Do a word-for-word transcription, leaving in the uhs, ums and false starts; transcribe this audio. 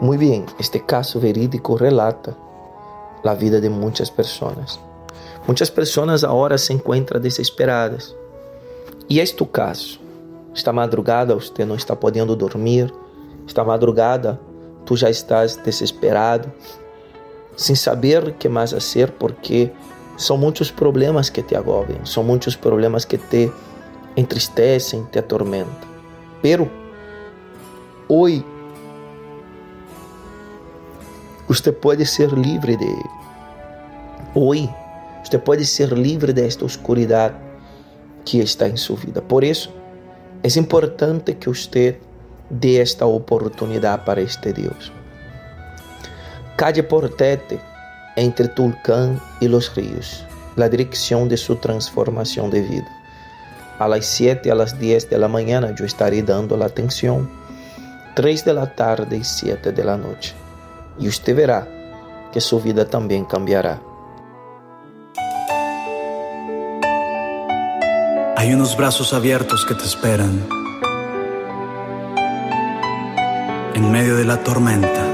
Muy bien, este caso verídico relata la vida de muchas personas. Muchas personas ahora se encuentran desesperadas. E é tu caso. Esta madrugada você não está podendo dormir. Esta madrugada tu já estás desesperado, sem saber o que mais fazer, porque são muitos problemas que te agobiam, são muitos problemas que te entristecem, te atormentam. Pero hoje você pode ser livre de ele. Hoje você pode ser livre desta oscuridade que está em sua vida. Por isso, é importante que você dê esta oportunidade para este Deus. Calle Portete entre Tulcán e los ríos, la dirección de su transformación de vida. A las siete a las diez de la mañana yo estaré dando la atención, tres de la tarde y siete de la noche. Y usted verá que su vida también cambiará. Hay unos brazos abiertos que te esperan en medio de la tormenta.